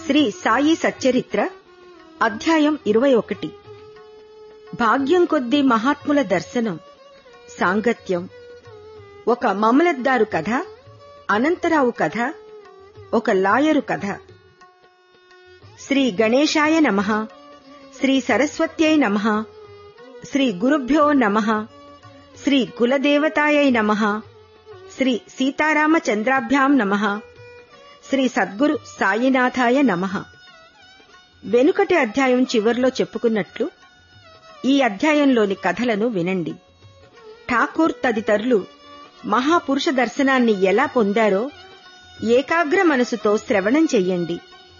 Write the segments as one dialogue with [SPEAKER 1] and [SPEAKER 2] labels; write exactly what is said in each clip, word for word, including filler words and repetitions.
[SPEAKER 1] శ్రీ సాయి సచ్చరిత్ర అధ్యాయం ఇరవై ఒకటి. భాగ్యం కొద్దీ మహాత్ముల దర్శనం, సాంగత్యం. ఒక మమలద్దారు కథ, అనంతరావు కథ, ఒక లాయరు కథ. శ్రీ గణేశాయ నమః, శ్రీ సరస్వత్యై నమః, శ్రీ గురుభ్యో నమః, శ్రీ కులదేవతాయై నమః, శ్రీ సీతారామచంద్రాభ్యాం నమః, శ్రీ సద్గురు సాయినాథాయ నమః. వెనుకటి అధ్యాయం చివర్లో చెప్పుకున్నట్లు ఈ అధ్యాయంలోని కథలను వినండి. ఠాకూర్ తదితరులు మహాపురుష దర్శనాన్ని ఎలా పొందారో ఏకాగ్ర మనసుతో శ్రవణం చెయ్యండి.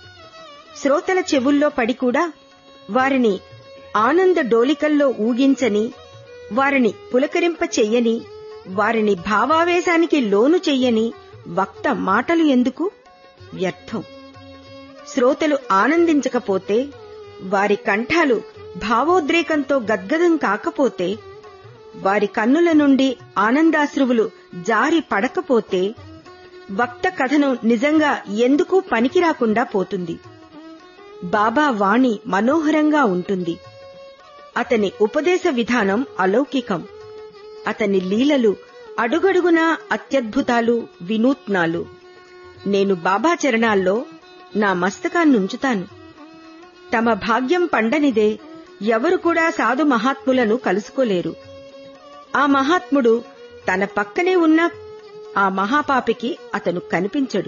[SPEAKER 1] శ్రోతల చెవుల్లో పడి కూడా వారిని ఆనంద డోలికల్లో ఊగించని, వారిని పులకరింప చెయ్యని, వారిని భావావేశానికి లోను చెయ్యని వక్త మాటలు ఎందుకు? వ్యర్థం. శ్రోతలు ఆనందించకపోతే, వారి కంఠాలు భావోద్రేకంతో గద్గదం కాకపోతే, వారి కన్నుల నుండి ఆనందాశ్రువులు జారి పడకపోతే వక్త కథనం నిజంగా ఎందుకు పనికిరాకుండా పోతుంది. బాబా వాణి మనోహరంగా ఉంటుంది. అతని ఉపదేశ విధానం అలౌకికం. అతని లీలలు అడుగడుగునా అత్యద్భుతాలు, వినూత్నాలు. నేను బాబా చరణాల్లో నా మస్తకాన్నుంచుతాను. తమ భాగ్యం పండనిదే ఎవరు కూడా సాధు మహాత్ములను కలుసుకోలేరు. ఆ మహాత్ముడు తన పక్కనే ఉన్న ఆ మహాపాపికి అతను కనిపించడు.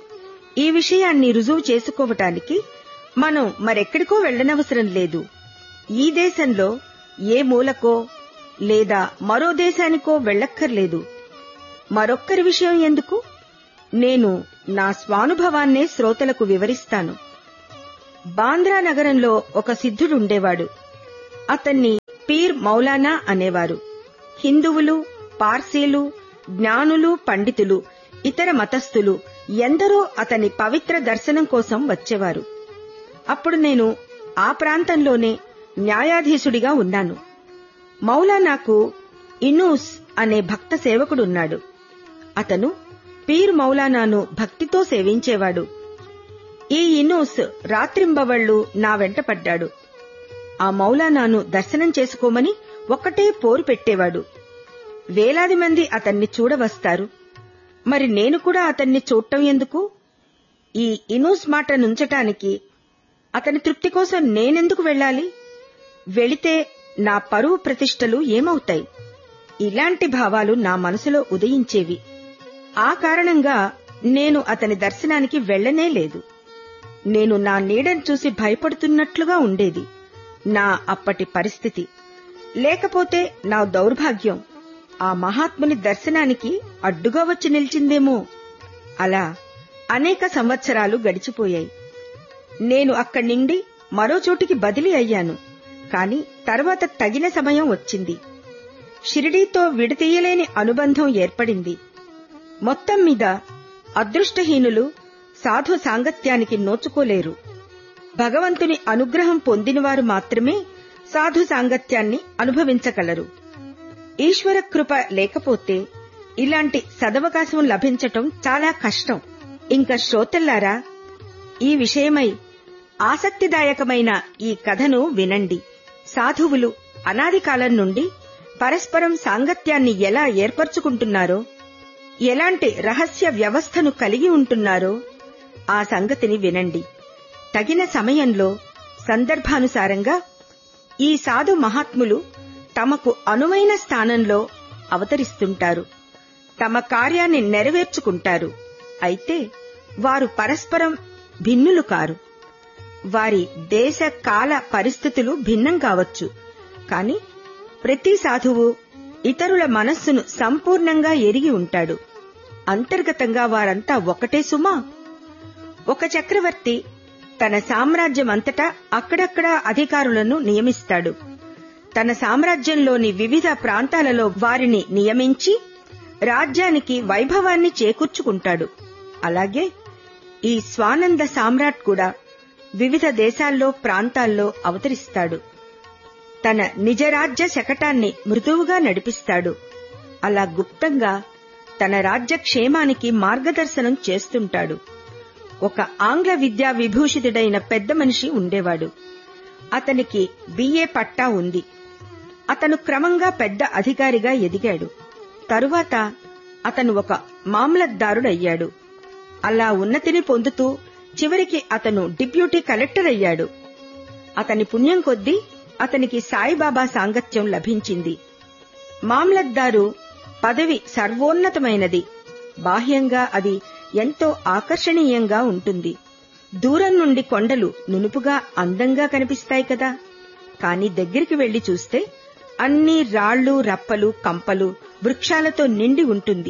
[SPEAKER 1] ఈ విషయాన్ని రుజువు చేసుకోవటానికి మనం మరెక్కడికో వెళ్లనవసరం లేదు. ఈ దేశంలో ఏ మూలకో లేదా మరో దేశానికో వెళ్లక్కర్లేదు. మరొక్కరి విషయం ఎందుకు? నేను నా స్వానుభవాన్నే శ్రోతలకు వివరిస్తాను. బాంద్రా నగరంలో ఒక సిద్ధుడుండేవాడు. అతన్ని పీర్ మౌలానా అనేవారు. హిందువులు, పార్సీలు, జ్ఞానులు, పండితులు, ఇతర మతస్థులు ఎందరో అతని పవిత్ర దర్శనం కోసం వచ్చేవారు. అప్పుడు నేను ఆ ప్రాంతంలోనే న్యాయాధీశుడిగా ఉన్నాను. మౌలానాకు ఇనూస్ అనే భక్త సేవకుడున్నాడు. అతను పీర్ మౌలానాను భక్తితో సేవించేవాడు. ఈ ఇనూస్ రాత్రింబవళ్లు నా వెంట పడ్డాడు. ఆ మౌలానాను దర్శనం చేసుకోమని ఒక్కటే పోరు పెట్టేవాడు. వేలాది మంది అతన్ని చూడవస్తారు. మరి నేను కూడా అతన్ని చూడటం ఎందుకు? ఈ ఇనూస్ మాట నుంచటానికి అతని తృప్తి కోసం నేనెందుకు వెళ్ళాలి? వెళితే నా పరువు ప్రతిష్టలు ఏమవుతాయి? ఇలాంటి భావాలు నా మనసులో ఉదయించేవి. ఆ కారణంగా నేను అతని దర్శనానికి వెళ్లనే లేదు. నేను నా నీడను చూసి భయపడుతున్నట్లుగా ఉండేది నా అప్పటి పరిస్థితి. లేకపోతే నా దౌర్భాగ్యం ఆ మహాత్ముని దర్శనానికి అడ్డుగా వచ్చి నిలిచిందేమో. అలా అనేక సంవత్సరాలు గడిచిపోయాయి. నేను అక్కడి నుండి మరో చోటికి బదిలీ అయ్యాను. కాని తర్వాత తగిన సమయం వచ్చింది. షిరిడీతో విడతీయలేని అనుబంధం ఏర్పడింది. మొత్తం మీద అదృష్టహీనులు సాధు సాంగత్యానికి నోచుకోలేరు. భగవంతుని అనుగ్రహం పొందినవారు మాత్రమే సాధు సాంగత్యాన్ని అనుభవించగలరు. ఈశ్వర కృప లేకపోతే ఇలాంటి సదవకాశం లభించటం చాలా కష్టం. ఇంకా శ్రోతల్లారా, ఈ విషయమై ఆసక్తిదాయకమైన ఈ కథను వినండి. సాధువులు అనాది కాలం నుండి పరస్పరం సాంగత్యాన్ని ఎలా ఏర్పరచుకుంటున్నారో, ఎలాంటి రహస్య వ్యవస్థను కలిగి ఉంటున్నారో ఆ సంగతిని వినండి. తగిన సమయంలో సందర్భానుసారంగా ఈ సాధు మహాత్ములు తమకు అనువైన స్థానంలో అవతరిస్తుంటారు. తమ కార్యాన్ని నెరవేర్చుకుంటారు. అయితే వారు పరస్పరం భిన్నులు కారు. వారి దేశ కాల పరిస్థితులు భిన్నం కావచ్చు. కాని ప్రతి సాధువు ఇతరుల మనస్సును సంపూర్ణంగా ఎరిగి ఉంటాడు. అంతర్గతంగా వారంతా ఒకటే సుమా. ఒక చక్రవర్తి తన సామ్రాజ్యమంతటా అక్కడక్కడా అధికారులను నియమిస్తాడు. తన సామ్రాజ్యంలోని వివిధ ప్రాంతాలలో వారిని నియమించి రాజ్యానికి వైభవాన్ని చేకూర్చుకుంటాడు. అలాగే ఈ స్వానంద సామ్రాట్ కూడా వివిధ దేశాల్లో, ప్రాంతాల్లో అవతరిస్తాడు. తన నిజరాజ్య శకటాన్ని మృదువుగా నడిపిస్తాడు. అలా గుప్తంగా తన రాజ్యక్షేమానికి మార్గదర్శనం చేస్తుంటాడు. ఒక ఆంగ్ల విద్యా విభూషితుడైన పెద్ద మనిషి ఉండేవాడు. అతనికి బిఏ పట్టా ఉంది. అతను క్రమంగా పెద్ద అధికారిగా ఎదిగాడు. తరువాత అతను ఒక మామలత్దారుడయ్యాడు. అలా ఉన్నతిని పొందుతూ చివరికి అతను డిప్యూటీ కలెక్టర్ అయ్యాడు. అతని పుణ్యం కొద్దీ అతనికి సాయిబాబా సాంగత్యం లభించింది. మామలత్దారు పదవి సర్వోన్నతమైనది. బాహ్యంగా అది ఎంతో ఆకర్షణీయంగా ఉంటుంది. దూరం నుండి కొండలు నునుపుగా అందంగా కనిపిస్తాయి కదా. కాని దగ్గరికి వెళ్లి చూస్తే అన్ని రాళ్లు, రప్పలు, కంపలు, వృక్షాలతో నిండి ఉంటుంది.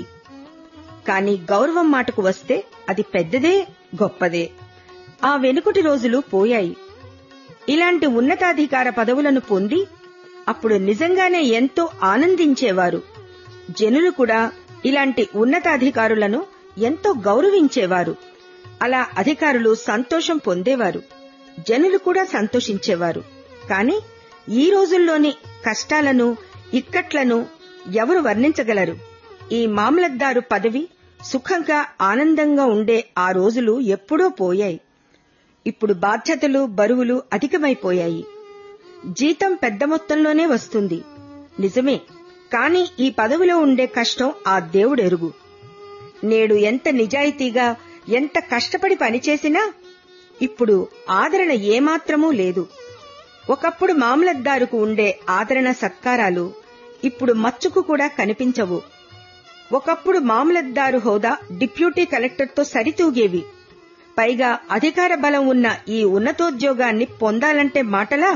[SPEAKER 1] కాని గౌరవం మాటకు వస్తే అది పెద్దదే, గొప్పదే. ఆ వెనుకటి రోజులు పోయాయి. ఇలాంటి ఉన్నతాధికార పదవులను పొంది అప్పుడు నిజంగానే ఎంతో ఆనందించేవారు. జనులు కూడా ఇలాంటి ఉన్నతాధికారులను ఎంతో గౌరవించేవారు. అలా అధికారులు సంతోషం పొందేవారు, జనులు కూడా సంతోషించేవారు. కాని ఈ రోజుల్లోని కష్టాలను, ఇక్కట్లను ఎవరు వర్ణించగలరు? ఈ మామలత్దారు పదవి సుఖంగా, ఆనందంగా ఉండే ఆ రోజులు ఎప్పుడో పోయాయి. ఇప్పుడు బాధ్యతలు, బరువులు అధికమైపోయాయి. జీతం పెద్ద మొత్తంలోనే వస్తుంది, నిజమే. కాని ఈ పదవిలో ఉండే కష్టం ఆ దేవుడెరుగు. నేడు ఎంత నిజాయితీగా, ఎంత కష్టపడి పనిచేసినా ఇప్పుడు ఆదరణ ఏమాత్రమూ లేదు. ఒకప్పుడు మామలత్దారుకు ఉండే ఆదరణ సత్కారాలు ఇప్పుడు మచ్చుకు కూడా కనిపించవు. ఒకప్పుడు మామలత్దారు హోదా డిప్యూటీ కలెక్టర్తో సరితూగేవి. పైగా అధికార బలం ఉన్న ఈ ఉన్నతోద్యోగాన్ని పొందాలంటే మాటలా?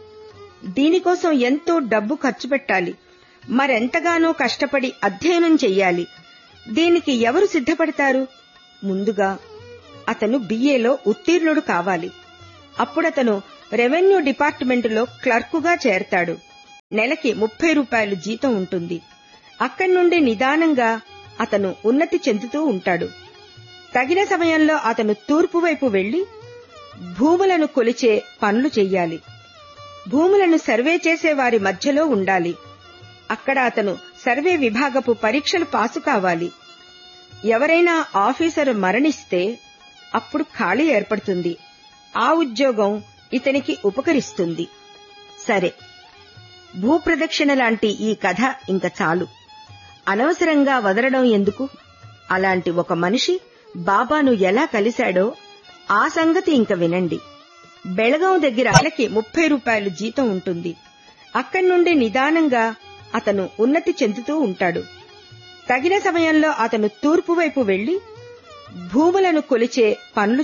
[SPEAKER 1] దీనికోసం ఎంతో డబ్బు ఖర్చు పెట్టాలి, మరెంతగానో కష్టపడి అధ్యయనం చెయ్యాలి. దీనికి ఎవరు సిద్ధపడతారు? ముందుగా అతను బిఏలో ఉత్తీర్ణుడు కావాలి. అప్పుడతను రెవెన్యూ డిపార్ట్మెంటులో క్లర్కుగా చేరతాడు. నెలకి ముప్పై రూపాయలు జీతం ఉంటుంది. అక్కడి నుండి నిదానంగా అతను ఉన్నతి చెందుతూ ఉంటాడు. తగిన సమయంలో అతను తూర్పు వైపు వెళ్లి భూములను కొలిచే పనులు చెయ్యాలి. భూములను సర్వే చేసే వారి మధ్యలో ఉండాలి. అక్కడ అతను సర్వే విభాగపు పరీక్షలు పాసు కావాలి. ఎవరైనా ఆఫీసరు మరణిస్తే అప్పుడు ఖాళీ ఏర్పడుతుంది. ఆ ఉద్యోగం ఇతనికి ఉపకరిస్తుంది. సరే, భూప్రదక్షిణ లాంటి ఈ కథ ఇంక చాలు. అనవసరంగా వదలడం ఎందుకు? అలాంటి ఒక మనిషి బాబాను ఎలా కలిశాడో ఆ సంగతి ఇంక వినండి. బెళగాం దగ్గర నెలకి ముప్పై రూపాయలు జీతం ఉంటుంది. అక్కడి నుండి నిదానంగా అతను ఉన్నతి చెందుతూ ఉంటాడు. తగిన సమయంలో అతను తూర్పు వైపు వెళ్లి భూములను కొలిచే పనులు